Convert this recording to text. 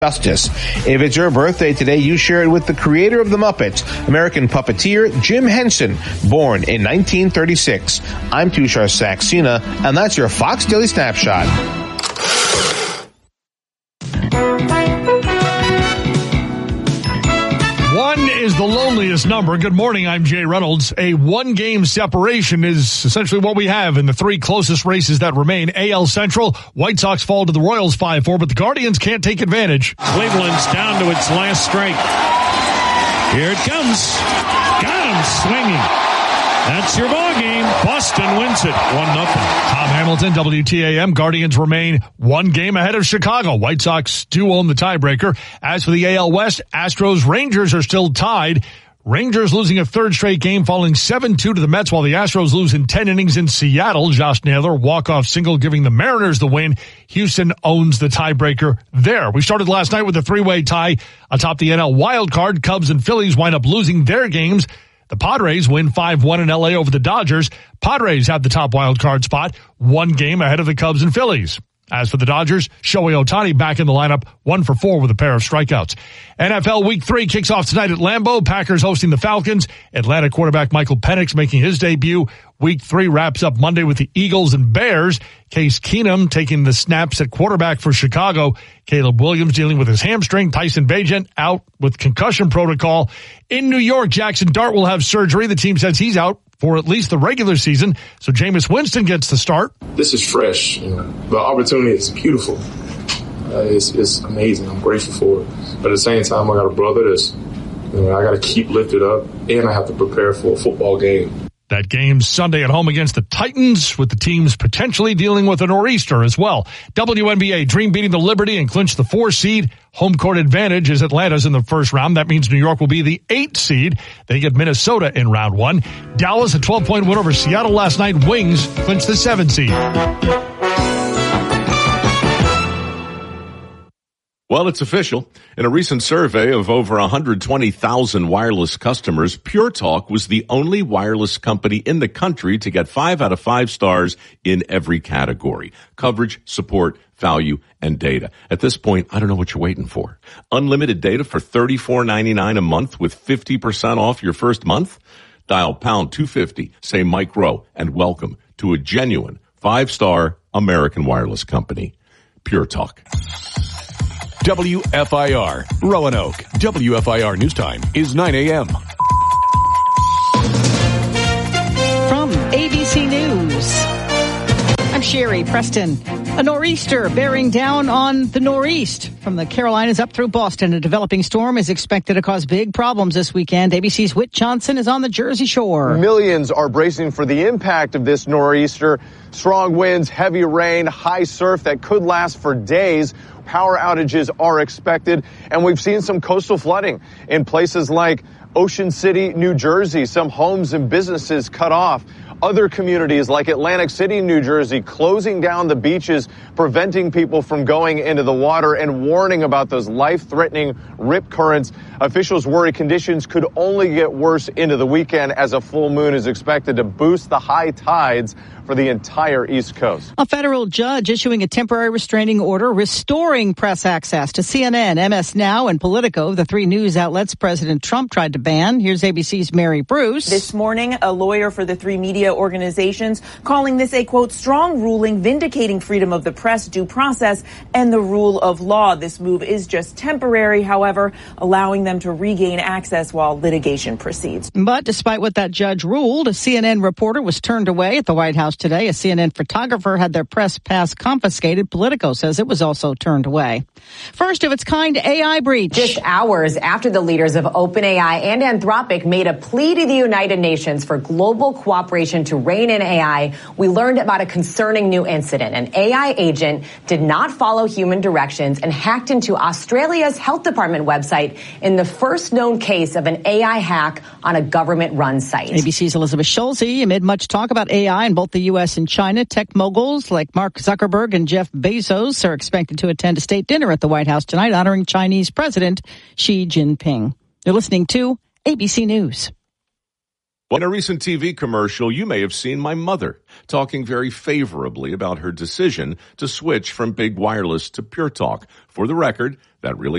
Justice. If it's your birthday today, you share it with the creator of The Muppets, American puppeteer Jim Henson, born in 1936. I'm Tushar Saxena, and that's your Fox Daily Snapshot. One is the loneliest number. Good morning, I'm Jay Reynolds. A one-game separation is essentially what we have in the three closest races that remain. AL Central, White Sox fall to the Royals 5-4, but the Guardians can't take advantage. Cleveland's down to its last strike. Here it comes. Got him swinging. That's your ball game. Boston wins it 1-0. Tom Hamilton, WTAM. Guardians remain one game ahead of Chicago. White Sox do own the tiebreaker. As for the AL West, Astros Rangers are still tied. Rangers losing a third straight game, falling 7-2 to the Mets, while the Astros lose in 10 innings in Seattle. Josh Naylor, walk-off single, giving the Mariners the win. Houston owns the tiebreaker there. We started last night with a three-way tie atop the NL wildcard. Cubs and Phillies wind up losing their games. The Padres win 5-1 in L.A. over the Dodgers. Padres have the top wild card spot, one game ahead of the Cubs and Phillies. As for the Dodgers, Shohei Ohtani back in the lineup, 1 for 4 with a pair of strikeouts. NFL Week 3 kicks off tonight at Lambeau. Packers hosting the Falcons. Atlanta quarterback Michael Penix making his debut. Week 3 wraps up Monday with the Eagles and Bears. Case Keenum taking the snaps at quarterback for Chicago. Caleb Williams dealing with his hamstring. Tyson Bagent out with concussion protocol. In New York, Jackson Dart will have surgery. The team says he's out for at least the regular season, so Jameis Winston gets the start. This is fresh. The opportunity is beautiful. It's amazing. I'm grateful for it. But at the same time, I got a brother that's, I got to keep lifted up, and I have to prepare for a football game. That game's Sunday at home against the Titans, with the teams potentially dealing with a nor'easter as well. WNBA, Dream beating the Liberty and clinch the 4 seed. Home court advantage is Atlanta's in the first round. That means New York will be the 8 seed. They get Minnesota in round 1. Dallas, a 12-point win over Seattle last night. Wings clinch the 7 seed. Well, it's official. In a recent survey of over 120,000 wireless customers, Pure Talk was the only wireless company in the country to get 5 out of 5 stars in every category: coverage, support, value, and data. At this point, I don't know what you're waiting for. Unlimited data for $34.99 a month with 50% off your first month? Dial pound 250, say Mike Rowe, and welcome to a genuine 5-star American wireless company. Pure Talk. WFIR, Roanoke. WFIR News Time is 9 a.m. From ABC News, I'm Sherry Preston. A nor'easter bearing down on the northeast from the Carolinas up through Boston. A developing storm is expected to cause big problems this weekend. ABC's Whit Johnson is on the Jersey Shore. Millions are bracing for the impact of this nor'easter. Strong winds, heavy rain, high surf that could last for days. Power outages are expected, and we've seen some coastal flooding in places like Ocean City, New Jersey. Some homes and businesses cut off. Other communities like Atlantic City, New Jersey, closing down the beaches, preventing people from going into the water and warning about those life-threatening rip currents. Officials worry conditions could only get worse into the weekend as a full moon is expected to boost the high tides for the entire East Coast. A federal judge issuing a temporary restraining order restoring press access to CNN, MS Now, and Politico, the 3 news outlets President Trump tried to ban. Here's ABC's Mary Bruce. This morning, a lawyer for the 3 media organizations calling this a, quote, strong ruling vindicating freedom of the press, due process, and the rule of law. This move is just temporary, however, allowing them to regain access while litigation proceeds. But despite what that judge ruled, a CNN reporter was turned away at the White House today. A CNN photographer had their press pass confiscated. Politico says it was also turned away. First of its kind AI breach. Just hours after the leaders of OpenAI and Anthropic made a plea to the United Nations for global cooperation to rein in AI, we learned about a concerning new incident. An AI agent did not follow human directions and hacked into Australia's health department website in the first known case of an AI hack on a government-run site. ABC's Elizabeth Schulze. Amid much talk about AI in both the U.S. and China, tech moguls like Mark Zuckerberg and Jeff Bezos are expected to attend a state dinner at the White House tonight honoring Chinese President Xi Jinping. You're listening to ABC News. Well, in a recent TV commercial, you may have seen my mother talking very favorably about her decision to switch from big wireless to Pure Talk. For the record, that really